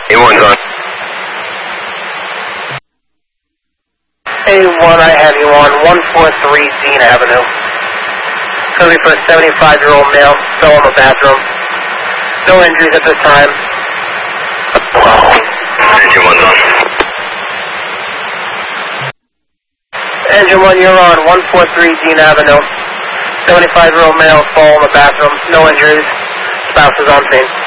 A1's on. A1, I have you on 143 Dean Avenue. Going to be for a 75-year-old male, still in the bathroom. No injuries at this time. Engine 1's on. Engine 1, you're on 143 Dean Avenue. 75-year-old male, fall in the bathroom. No injuries. Spouse is on scene.